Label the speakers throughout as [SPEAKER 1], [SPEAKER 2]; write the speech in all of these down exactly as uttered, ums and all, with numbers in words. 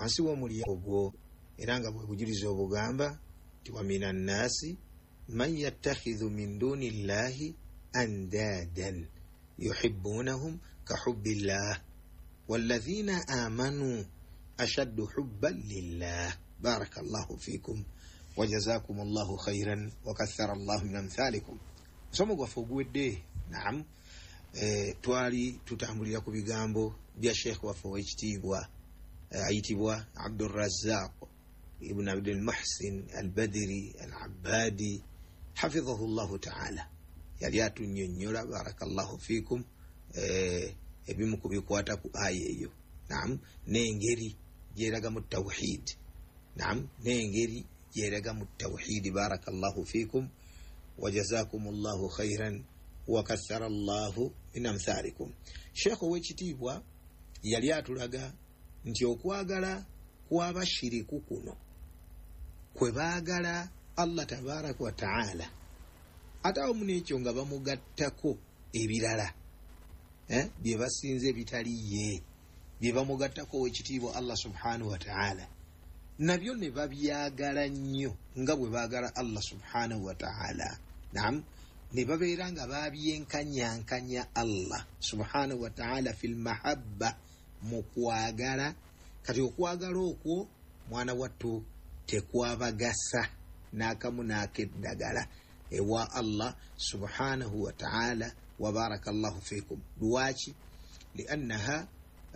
[SPEAKER 1] wansi w'omulyango gwo era nga bwe bujuliza obugamba ti wa minan nasi man yattakhidhu min duni llahi andadan yuhibbunahum ka hubbillah walladhina amanu ashaddu hubban lillah. Barakallahu fikum wa jazakumullahu khairan wa kathara Allahu min amthalikum. Somo gwa fogwedde naam eh twali tutambulira ku bigambo bya Sheikh waffe w'ekitiibwa ayitibwa Abdul Razzaq ibn Abdul Muhsin al-Badri al-Abbadi hafidhahu Allah ta'ala. Yali atunnyonnyola barakallahu fikum eh ebimu kubikwata ku aya eyo naam n'engeri gyeraga mu tawhid naam n'engeri gyeraga mu tawhid. Barakallahu fikum wa jazakumullahu khairan wa kathara Allahu min amthalikum. Sheikh w'ekitiibwa yali atulaga nti okwagala kw'abashiriku kuno kwe baagala Allah tabaraka wa ta'ala ate awamu n'ekyo nga bamugattako ebirala eh bye basinze bitali ye bye bamugattako w'ekitiibwa Allah subhanahu wa ta'ala nabyo ne babyagala nnyo nga bwe baagala Allah subhanahu wa ta'ala. Naam ne babeera nga babyenkanyankanya Allah subhanahu wa ta'ala fil mahabba mu kwagala. Kati okwagala okwo mwana wattu tekwabagasa n'akamu n'akeddagala ewa Allah subhanahu wa ta'ala wa barakallahu fikum. Lwaki? liannaha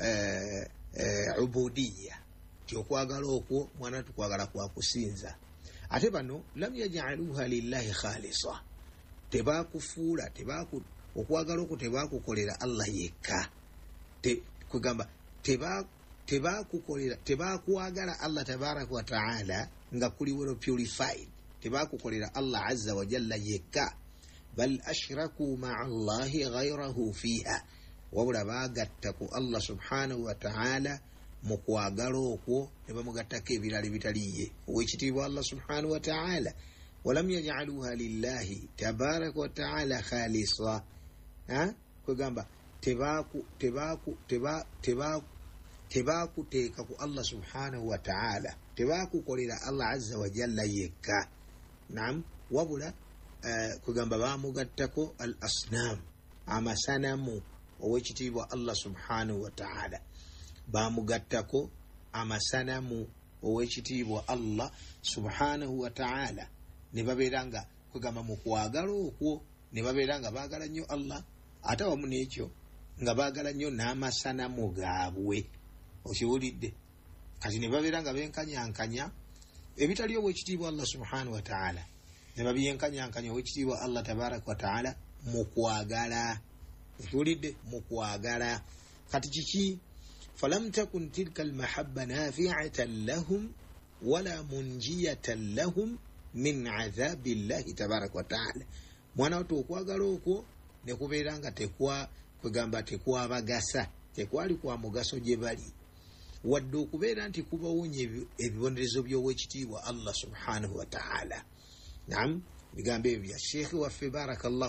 [SPEAKER 1] ubudiyya ti okwagala okwo mwana tukwagala kwa kusinza. Ate bano lam yaj'aluha lillahi khalisa tebakufuula tebaku okwagala okwo tebakukolera Allah yekka te kugamba teba tebakukolera tebakwagala Allah tabaraka wa ta'ala nga kuli wero purified tebakukolera Allah azza wa jalla yekka bal ashraku ma'a Allah ghayrahu fiha wabula bagatta ku Allah subhanahu wa ta'ala mu kwagala okwo ne bamugattako ebirala bitaliye ow'ekitiibwa Allah subhanahu wa ta'ala. Walam yaj'aluha lillahi tabaraka wa ta'ala khalisa ha kugamba tebaku tebaku teba tebaku tebakuteeka ku Allah subhanahu wa ta'ala tebakukolera Allah azza wa jalla yekka. Naam wabula uh, kugamba bamugattako al asnam amasanamu ow'ekitiibwa Allah subhanahu wa ta'ala bamugattako amasanamu ow'ekitiibwa Allah subhanahu wa ta'ala ne babeeranga kugamba mu kwagala okwo ne babeeranga baagala nnyo Allah ate wamu n'ekyo nga baagala nnyo n'amasanamu gaabwe. Okiwulidde? Kati ne babeeranga benkanyankanya ebitali ow'ekitiibwa Allah subhanahu wa ta'ala ne babyenkanyankanya ow'ekitiibwa Allah tabaraka wa ta'ala mu kwagala. Okiwulidde? Mu kwagala. Kati kiki? falam takun tilka almahabba nafi'atan lahum wala munjiyatan lahum min adhabi llahi tabaraka wa ta'ala. Mwana watu okwagala okwo ne kubeeranga tekwa kugamba tekwabagasa tekwali kwa mugaso gye bali wadde okubeera nti kubawonya ebibonerezo by'ow'ekitiibwa Allah subhanahu wa ta'ala. Naam bigambo ebyo bya Sheikh waffe barakallahu